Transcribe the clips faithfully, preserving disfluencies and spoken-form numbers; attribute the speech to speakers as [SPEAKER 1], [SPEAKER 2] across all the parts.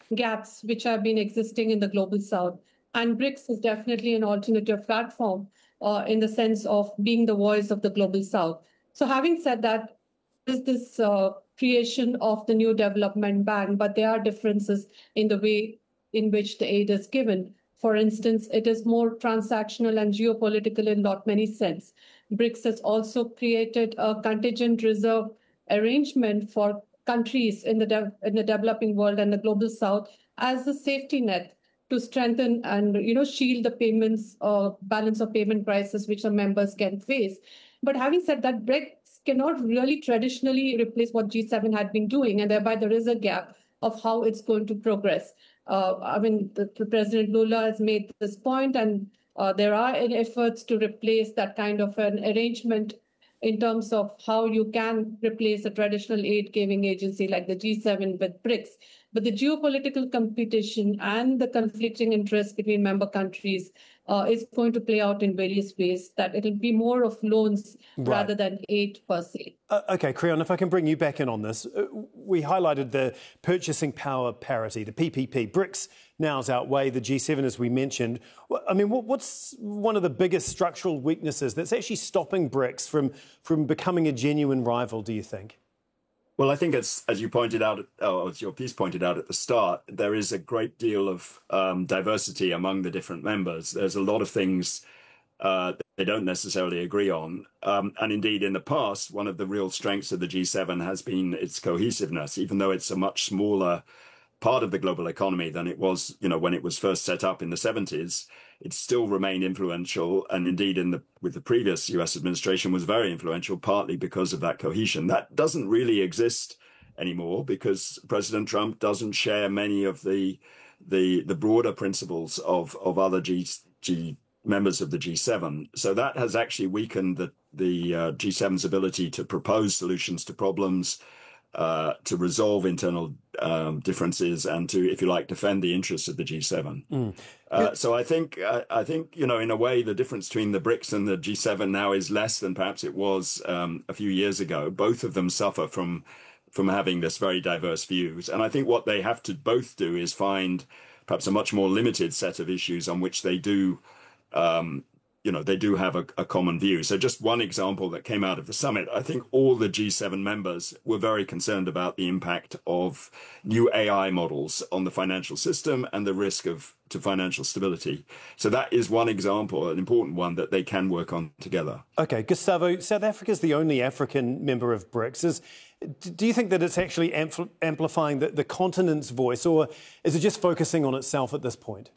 [SPEAKER 1] gaps which have been existing in the global south. And BRICS is definitely an alternative platform uh, in the sense of being the voice of the global south. So having said that, is this uh, creation of the new development bank, but there are differences in the way in which the aid is given. For instance, it is more transactional and geopolitical in not many sense. BRICS has also created a contingent reserve arrangement for countries in the, de- in the developing world and the global south as a safety net to strengthen and you know shield the payments or uh, balance of payment crisis which the members can face. But having said that, BRICS cannot really traditionally replace what G seven had been doing, and thereby there is a gap of how it's going to progress. Uh, I mean, the, the President Lula has made this point, and uh, there are efforts to replace that kind of an arrangement in terms of how you can replace a traditional aid-giving agency like the G seven with BRICS. But the geopolitical competition and the conflicting interests between member countries uh, is going to play out in various ways, that it'll be more of loans right. rather than aid per se.
[SPEAKER 2] Uh, OK, Creon, if I can bring you back in on this. Uh, we highlighted the purchasing power parity, the P P P. BRICS nows outweigh the G seven, as we mentioned. I mean, what, what's one of the biggest structural weaknesses that's actually stopping BRICS from, from becoming a genuine rival, do you think?
[SPEAKER 3] Well, I think it's, as you pointed out, or as your piece pointed out at the start, there is a great deal of um, diversity among the different members. There's a lot of things uh, they don't necessarily agree on. Um, and indeed, in the past, one of the real strengths of the G seven has been its cohesiveness, even though it's a much smaller part of the global economy than it was, you know, when it was first set up in the seventies. It still remained influential, and indeed in the with the previous U S administration was very influential, partly because of that cohesion. That doesn't really exist anymore because President Trump doesn't share many of the the the broader principles of of other G, G members of the G seven. So that has actually weakened the the uh, G seven's ability to propose solutions to problems, Uh, to resolve internal um, differences, and to, if you like, defend the interests of the G seven. Mm. Uh, so I think, uh, I think, you know, in a way, the difference between the BRICS and the G seven now is less than perhaps it was um, a few years ago. Both of them suffer from from having this very diverse views, and I think what they have to both do is find perhaps a much more limited set of issues on which they do. Um, You know, they do have a, a common view. So just one example that came out of the summit, I think all the G seven members were very concerned about the impact of new A I models on the financial system and the risk of to financial stability. So that is one example, an important one that they can work on together.
[SPEAKER 2] OK, Gustavo, South Africa is the only African member of BRICS. Is, do you think that it's actually ampl- amplifying the, the continent's voice, or is it just focusing on itself at this point?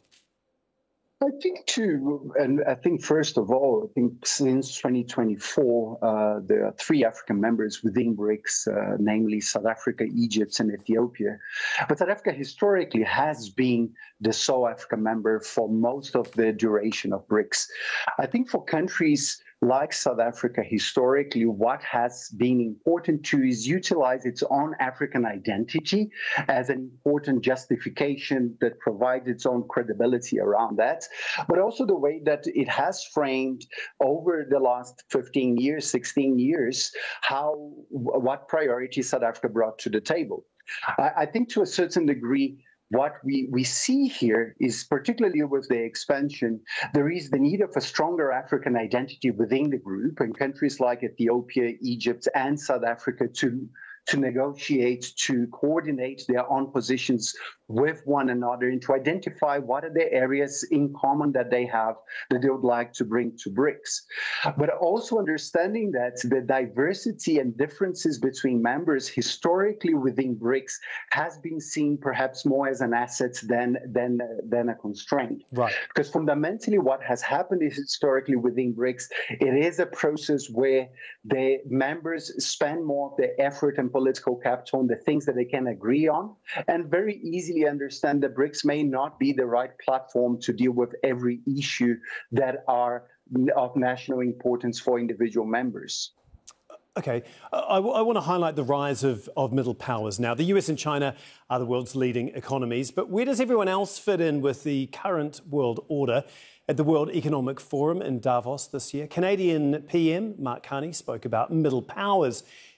[SPEAKER 4] I think too, and I think first of all, I think since twenty twenty-four, uh, there are three African members within BRICS, uh, namely South Africa, Egypt, and Ethiopia. But South Africa historically has been the sole African member for most of the duration of BRICS. I think for countries like South Africa, historically, what has been important to is utilize its own African identity as an important justification that provides its own credibility around that, but also the way that it has framed over the last fifteen years, sixteen years, how what priorities South Africa brought to the table. I, I think to a certain degree, what we, we see here is, particularly with the expansion, there is the need of a stronger African identity within the group, and countries like Ethiopia, Egypt, and South Africa to to negotiate, to coordinate their own positions with one another, and to identify what are the areas in common that they have that they would like to bring to BRICS. But also understanding that the diversity and differences between members historically within BRICS has been seen perhaps more as an asset than, than, than a constraint.
[SPEAKER 2] Right.
[SPEAKER 4] Because fundamentally what has happened is historically within BRICS, it is a process where the members spend more of their effort and political capital on the things that they can agree on, and very easily understand that BRICS may not be the right platform to deal with every issue that are of national importance for individual members.
[SPEAKER 2] OK, I, I want to highlight the rise of, of middle powers now. The U S and China are the world's leading economies, but where does everyone else fit in with the current world order? At the World Economic Forum in Davos this year, Canadian P M Mark Carney spoke about middle powers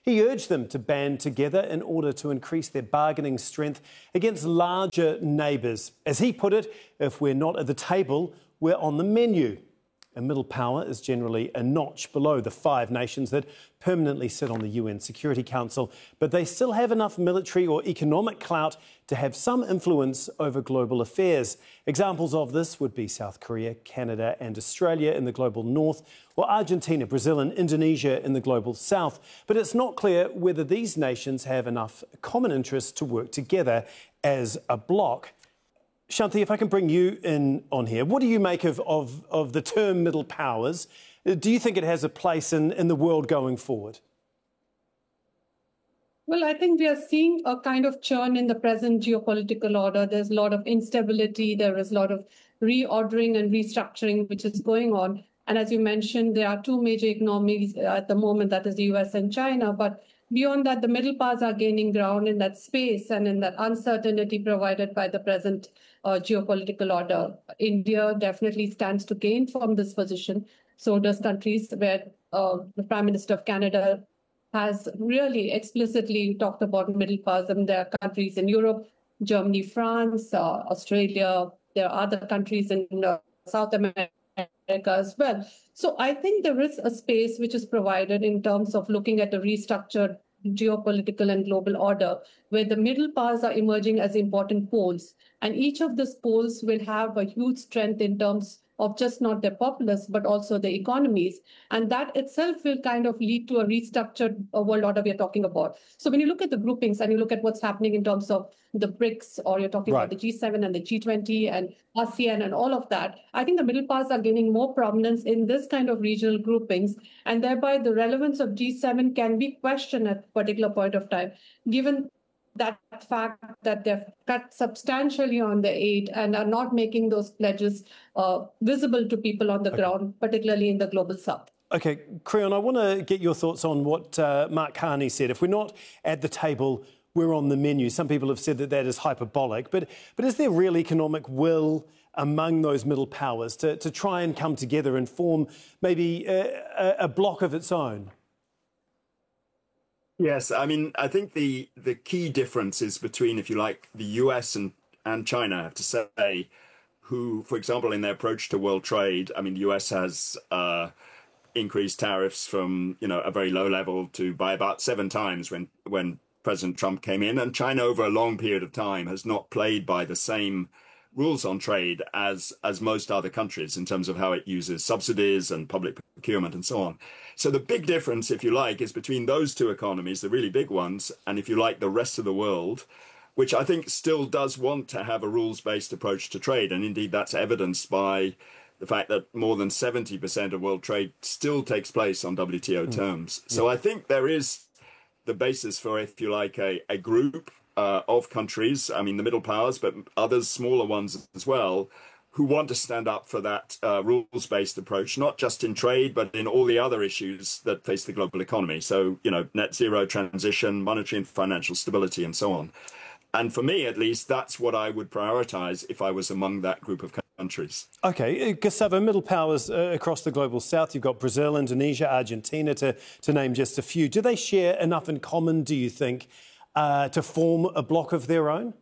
[SPEAKER 2] He urged them to band together in order to increase their bargaining strength against larger neighbours. As he put it, if we're not at the table, we're on the menu. A middle power is generally a notch below the five nations that permanently sit on the U N Security Council, but they still have enough military or economic clout to have some influence over global affairs. Examples of this would be South Korea, Canada and Australia in the global north, or Argentina, Brazil and Indonesia in the global south. But it's not clear whether these nations have enough common interests to work together as a bloc. Shanti, if I can bring you in on here, what do you make of, of, of the term middle powers? Do you think it has a place in, in the world going forward?
[SPEAKER 1] Well, I think we are seeing a kind of churn in the present geopolitical order. There's a lot of instability. There is a lot of reordering and restructuring which is going on. And as you mentioned, there are two major economies at the moment, that is the U S and China. But beyond that, the middle powers are gaining ground in that space and in that uncertainty provided by the present uh, geopolitical order. India definitely stands to gain from this position. So does countries where uh, the Prime Minister of Canada has really explicitly talked about middle powers. And there are countries in Europe, Germany, France, uh, Australia. There are other countries in uh, South America as well. So I think there is a space which is provided in terms of looking at a restructured geopolitical and global order, where the middle powers are emerging as important poles. And each of these poles will have a huge strength in terms of just not their populace, but also the economies. And that itself will kind of lead to a restructured uh, world order we are talking about. So when you look at the groupings and you look at what's happening in terms of the BRICS, or you're talking right. about the G seven and the G twenty and ASEAN and all of that, I think the middle powers are gaining more prominence in this kind of regional groupings. And thereby the relevance of G seven can be questioned at a particular point of time, given that fact that they've cut substantially on the aid and are not making those pledges uh, visible to people on the okay. ground, particularly in the global south.
[SPEAKER 2] OK, Creon, I want to get your thoughts on what uh, Mark Carney said. If we're not at the table, we're on the menu. Some people have said that that is hyperbolic, but, but is there real economic will among those middle powers to, to try and come together and form maybe a, a bloc of its own?
[SPEAKER 3] Yes, I mean, I think the the key difference is between, if you like, the U S and, and China, I have to say, who, for example, in their approach to world trade, I mean, the U S has uh, increased tariffs from, you know, a very low level to by about seven times when, when President Trump came in. And China, over a long period of time, has not played by the same rules on trade as as most other countries in terms of how it uses subsidies and public procurement and so on. So the big difference, if you like, is between those two economies, the really big ones, and if you like, the rest of the world, which I think still does want to have a rules-based approach to trade. And indeed, that's evidenced by the fact that more than seventy percent of world trade still takes place on W T O mm. terms. So I think there is the basis for, if you like, a, a group Uh, of countries, I mean, the middle powers, but others, smaller ones as well, who want to stand up for that uh, rules-based approach, not just in trade, but in all the other issues that face the global economy. So, you know, net zero transition, monetary and financial stability, and so on. And for me, at least, that's what I would prioritize if I was among that group of countries. OK,
[SPEAKER 2] Gustavo, middle powers uh, across the global south, you've got Brazil, Indonesia, Argentina, to, to name just a few. Do they share enough in common, do you think, Uh, to form a bloc of their own?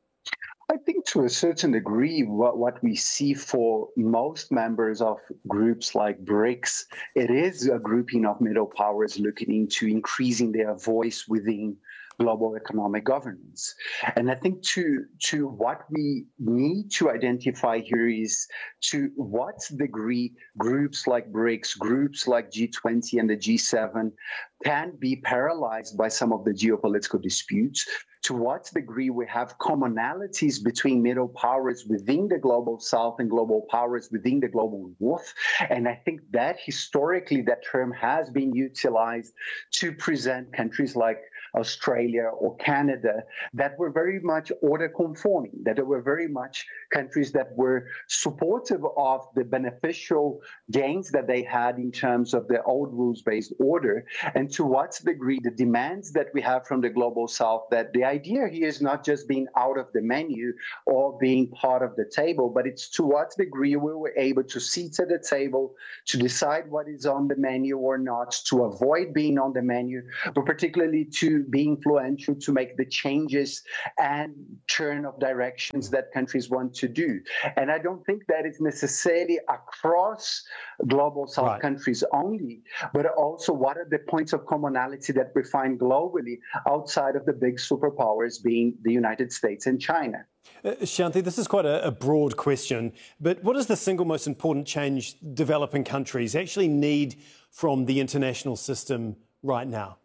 [SPEAKER 4] I think to a certain degree, what, what we see for most members of groups like BRICS, it is a grouping of middle powers looking into increasing their voice within global economic governance. And I think to, to what we need to identify here is to what degree groups like BRICS, groups like G twenty and the G seven can be paralyzed by some of the geopolitical disputes, to what degree we have commonalities between middle powers within the global south and global powers within the global north. And I think that historically that term has been utilized to present countries like Australia or Canada, that were very much order conforming, that were very much countries that were supportive of the beneficial gains that they had in terms of the old rules-based order, and to what degree the demands that we have from the global south, that the idea here is not just being out of the menu or being part of the table, but it's to what degree we were able to sit at the table to decide what is on the menu or not, to avoid being on the menu, but particularly to be influential, to make the changes and turn of directions that countries want to do. And I don't think that is necessarily across global south right. countries only, but also what are the points of commonality that we find globally outside of the big superpowers being the United States and China.
[SPEAKER 2] Uh, Shanti, this is quite a, a broad question, but what is the single most important change developing countries actually need from the international system right now?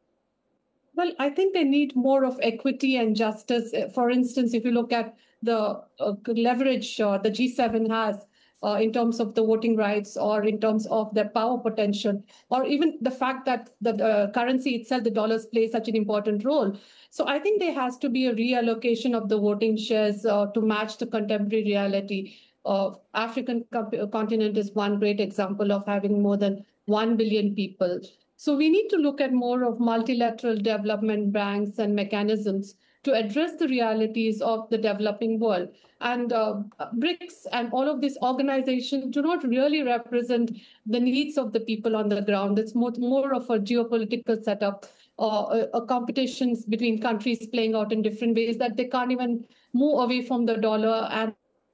[SPEAKER 1] Well, I think they need more of equity and justice. For instance, if you look at the uh, leverage uh, the G seven has uh, in terms of the voting rights or in terms of their power potential, or even the fact that the uh, currency itself, the dollars, play such an important role. So I think there has to be a reallocation of the voting shares uh, to match the contemporary reality. Uh, African continent is one great example of having more than one billion people. So we need to look at more of multilateral development banks and mechanisms to address the realities of the developing world. And uh, BRICS and all of these organizations do not really represent the needs of the people on the ground. It's more, more of a geopolitical setup, uh, a, a competitions between countries playing out in different ways that they can't even move away from the dollar and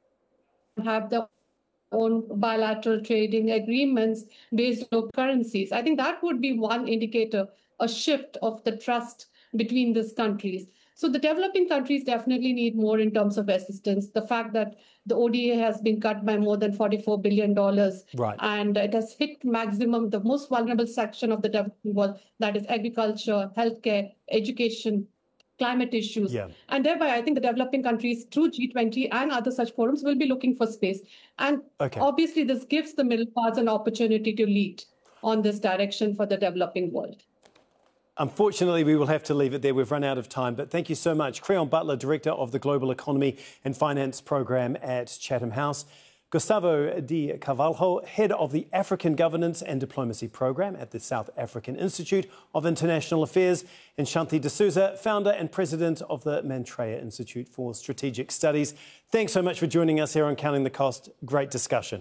[SPEAKER 1] have their own bilateral trading agreements based on currencies. I think that would be one indicator, a shift of the trust between these countries. So the developing countries definitely need more in terms of assistance. The fact that the O D A has been cut by more than forty-four billion dollars,
[SPEAKER 2] right.
[SPEAKER 1] and it has hit maximum, the most vulnerable section of the developing world, that is agriculture, healthcare, education, climate issues.
[SPEAKER 2] Yeah.
[SPEAKER 1] And thereby, I think the developing countries through G twenty and other such forums will be looking for space. And okay. obviously, this gives the middle class an opportunity to lead on this direction for the developing world.
[SPEAKER 2] Unfortunately, we will have to leave it there. We've run out of time, but thank you so much. Creon Butler, Director of the Global Economy and Finance Program at Chatham House. Gustavo Di Carvalho, Head of the African Governance and Diplomacy Program at the South African Institute of International Affairs, and Shanti D'Souza, Founder and President of the Maitreya Institute for Strategic Studies. Thanks so much for joining us here on Counting the Cost. Great discussion.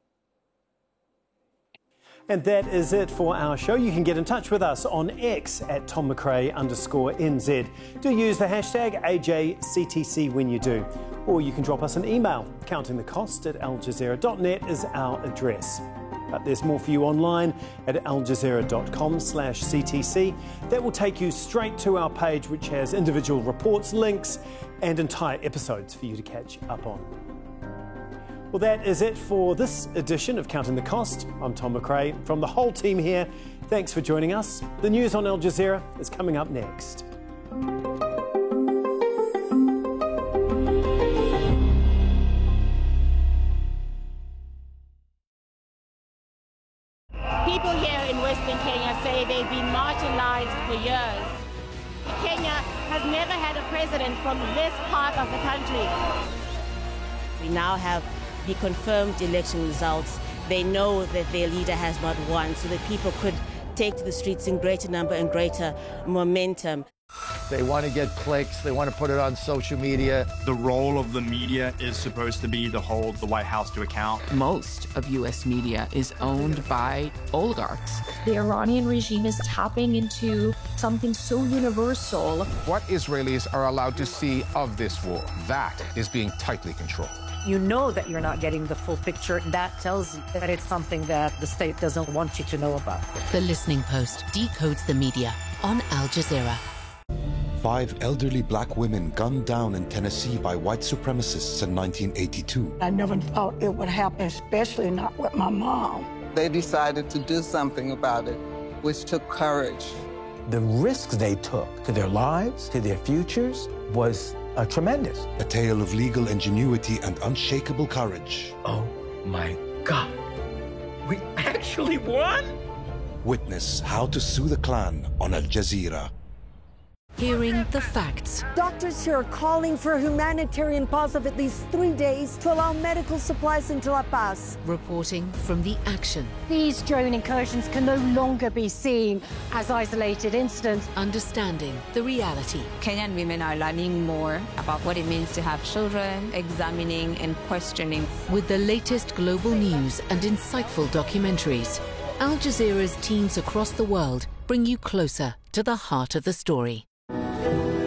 [SPEAKER 2] And that is it for our show. You can get in touch with us on X at Tom McRae underscore N Z. Do use the hashtag A J C T C when you do. Or you can drop us an email. Counting the Cost at al jazeera dot net is our address. But there's more for you online at al jazeera dot com slash C T C. That will take you straight to our page, which has individual reports, links, and entire episodes for you to catch up on. Well, that is it for this edition of Counting the Cost. I'm Tom McRae. From the whole team here, thanks for joining us. The news on Al Jazeera is coming up next.
[SPEAKER 5] People here in Western Kenya say they've been marginalized for years. Kenya has never had a president from this part of the country. We now have the confirmed election results. They know that their leader has not won, so that people could take to the streets in greater number and greater momentum.
[SPEAKER 6] They want to get clicks, they want to put it on social media.
[SPEAKER 7] The role of the media is supposed to be to hold the White House to account.
[SPEAKER 8] Most of U S media is owned by oligarchs.
[SPEAKER 9] The Iranian regime is tapping into something so universal.
[SPEAKER 10] What Israelis are allowed to see of this war, that is being tightly controlled.
[SPEAKER 11] You know that you're not getting the full picture. That tells you that it's something that the state doesn't want you to know about.
[SPEAKER 12] The Listening Post decodes the media on Al Jazeera.
[SPEAKER 13] Five elderly black women gunned down in Tennessee by white supremacists in nineteen eighty-two.
[SPEAKER 14] I never thought it would happen, especially not with my mom.
[SPEAKER 15] They decided to do something about it, which took courage.
[SPEAKER 16] The risks they took to their lives, to their futures, was Uh, tremendous.
[SPEAKER 13] A tale of legal ingenuity and unshakable courage.
[SPEAKER 17] Oh my God. We actually won?
[SPEAKER 13] Witness How to Sue the Klan on Al Jazeera.
[SPEAKER 12] Hearing the facts.
[SPEAKER 18] Doctors here are calling for a humanitarian pause of at least three days to allow medical supplies into La Paz.
[SPEAKER 12] Reporting from the action.
[SPEAKER 19] These drone incursions can no longer be seen as isolated incidents.
[SPEAKER 12] Understanding the reality.
[SPEAKER 20] Kenyan women are learning more about what it means to have children, examining and questioning.
[SPEAKER 12] With the latest global news and insightful documentaries, Al Jazeera's teams across the world bring you closer to the heart of the story.